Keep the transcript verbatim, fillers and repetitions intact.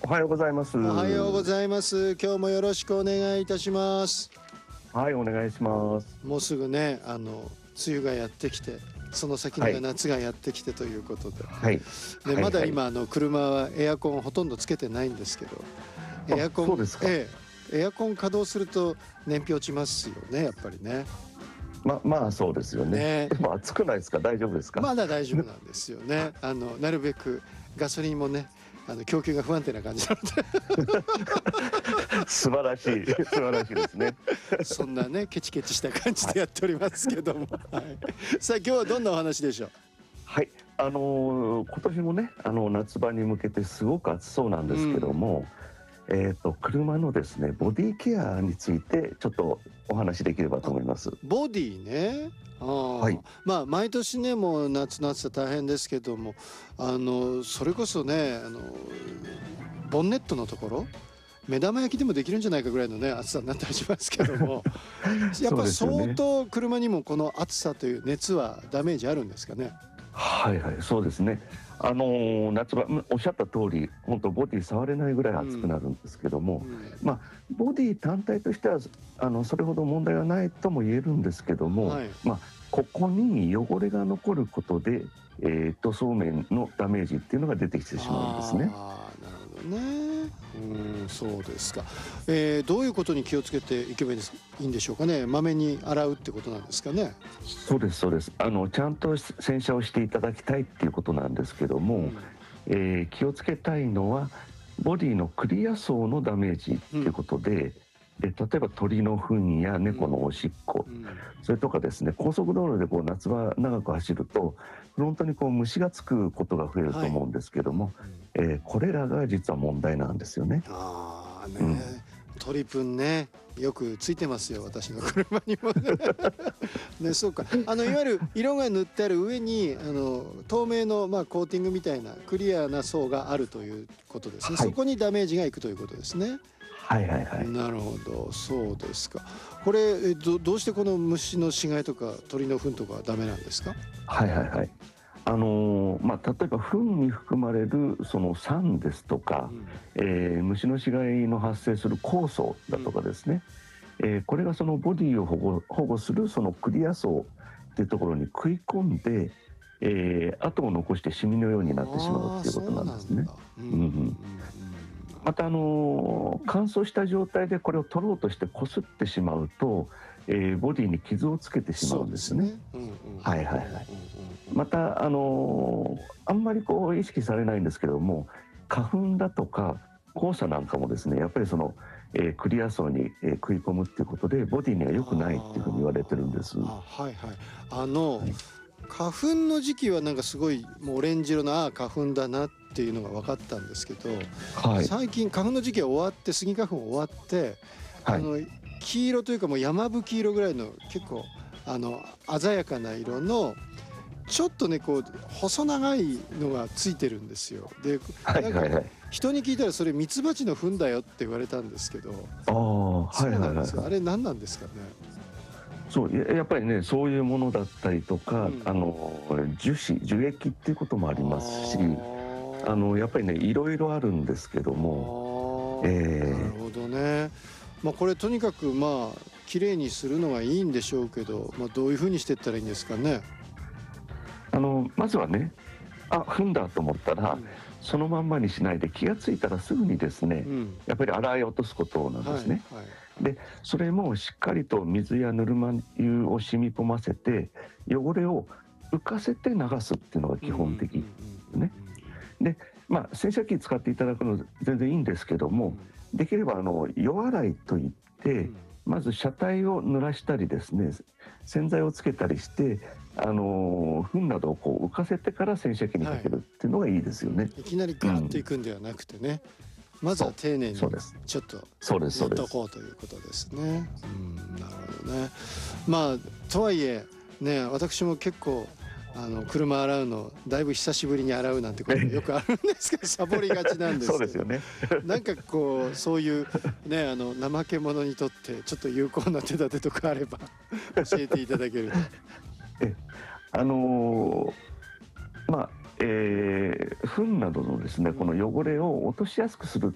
おはようございます。 おはようございます。今日もよろしくお願いいたします。 はい、お願いします。 もうすぐね、あの梅雨がやってきて、その先には夏がやってきてということで、 はい。 ではいはい。 まだ今あの車はエアコンほとんどつけてないんですけど、エアコン、 そうですか。 ええ、エアコン稼働すると燃費落ちますよね、やっぱりね。 ままあそうですよね。 ね、 でも暑くないですか？大丈夫ですか？ まだ大丈夫なんですよね。あのなるべくガソリンもね、あの供給が不安定な感じなので素晴らしい素晴らしいですね。 そんなねケチケチした感じはい。 でやっておりますけども、はい、さあ今日はどんなお話でしょう？ はい、あのー今年もね、あの夏場に向けてすごく暑そうなんですけども、えっと車のですねボディケアについてちょっとお話しできればとあ、 思います。 ボディね。あはい。 あ、まあ毎年ねもう夏の暑さ大変ですけども、あのそれこそね、あのボンネットのところ目玉焼きでもできるんじゃないかぐらいのね暑さになったりしますけどもやっそうぱですよね。 相当車にもこの暑さという熱はダメージあるんですかね？ はいはい、そうですね。あのー夏場、うんおっしゃった通り、本当ボディ触れないぐらいう熱くなるんですけども、 ん、 まあボディ単体としてはあのそれほど問題はないとも言えるんですけども、 はい。 まあここに汚れが残ることで、えー、塗装面のダメージっていうのが出てきてしまうんですね。 ああ、なるほどね。うん、そうですか。えー、どういうことに気をつけていけばいいんです、いいんでしょうかね。まめに洗うってことなんですかね。 そうですそうです。あのちゃんと洗車をしていただきたいっていうことなんですけども、 うん、 えー気をつけたいのはボディのクリア層のダメージっていううん、 ことで、で例えば鳥の糞やうん、 猫のおしっこ、 うん。 それとかですね、高速道路でこう夏場長く走るとフロントにこう虫がつくことが増えるとはい。 思うんですけども、 うん、 えーこれらが実は問題なんですよね。 ああうん、 ね、トリプンね、よくついてますよ、私の車にもね。ね、そうか。あのいわゆる色が塗ってある上にあの透明のまあコーティングみたいなクリアな層があるということですね。 はいそこにダメージがいくということですね。 はいはいはいなるほど、そうですか。これえどどうしてこの虫の死骸とか鳥の糞とかはダメなんですか？ はいはいはい。あのーまあ、例えば糞に含まれるその酸ですとか、 うん、 えー虫の死骸の発生する酵素だとかですね、えーこれがそのボディを保護保護するそのクリア層っていうところに食い込んで、えー跡を残してシミのようになってしまうああ、 っていうことそうなんですね。 なんだ。うんうんうんうん、また、あのー乾燥した状態でこれを取ろうとしてこすってしまうと、えーボディに傷をつけてしまそううんですよね。 ですね。うんうんうんうんうんはいはいはい。また、あのーあんまりこう意識されないんですけども、花粉だとか黄砂なんかもですね、やっぱりその、えークリア層に、えー食い込むっていうことでボディには良くないっていうふうに言われてるんです。はああ、はいはい。あのい、 花粉の時期はなんかすごいもうオレンジ色のああ花粉だなっていうのが分かったんですけど、 はい、 最近花粉の時期は終わってスギ花粉終わってあはい、 の黄色というかもう山吹色ぐらいの結構あの鮮やかな色のちょっとねこう細長いのがついてるんですよ。ではい、 なんかはい、はい。 人に聞いたらそれミツバチの糞だよって言われたんですけど、 ああ、はい、はい、はい。 そうなんですよ。あれ何なんですかね。 そう、ややっぱりね、そういうものだったりとか、 うん。 あの樹脂、樹液っていうこともありますし、ああのやっぱりね、いろいろあるんですけどあ、 も、 なるえほどね。まあこれとにかくまあ綺麗にするのがいいんでしょうけど、まあどういうふうにしていったらいいんですかね。 ーあのまずはね、あ、踏んだと思ったら、 うん、 そのまんまにしないで気がついたらすぐにですね、 うん、 やっぱり洗い落とすことなんはいですね。 はいはい。 で、それもしっかりと水やぬるま湯を染み込ませて、汚れを浮かせて流すっていうのが基うんうんうんうん本的ですね。で、まあ、洗車機使っていただくの全然いいんですけども、できればあの夜洗いといって、 うんうん。 まず車体を濡らしたりですね、洗剤をつけたりして、あの糞などをこう浮かせてから洗車機にかはい。 けるっていうのがいいですよね。 いきなりガーッというん、 くんではなくてね、まずはそう、 丁寧にそうです。 ちょっとそうです、 やっとそうです。 こうということですね。うん、なるほどね。まあとはいえね、私も結構あの車洗うのだいぶ久しぶりに洗うなんてことよくあるんですけど、サボりがちなんですけど、 そうですよね。 なんかこうそういうね、あの怠け者にとってちょっと有効な手立てとかあれば教えていただけると。 え、あのーまあ、えー糞などのですね、この汚れを落としやすくするっ